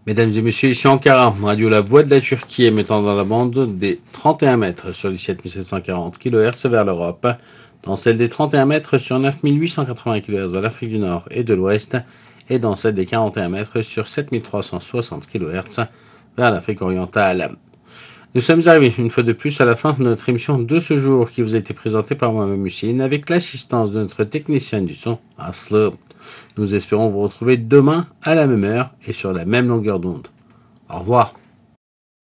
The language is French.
Mesdames et messieurs, ici Ankara, radio La Voix de la Turquie émettant dans la bande des 31 mètres sur les 7740 kHz vers l'Europe, dans celle des 31 mètres sur 9880 kHz vers l'Afrique du Nord et de l'Ouest, et dans celle des 41 mètres sur 7360 kHz vers l'Afrique orientale. Nous sommes arrivés une fois de plus à la fin de notre émission de ce jour qui vous a été présentée par moi-même Hussein avec l'assistance de notre technicien du son, Aslı. Nous espérons vous retrouver demain à la même heure et sur la même longueur d'onde. Au revoir.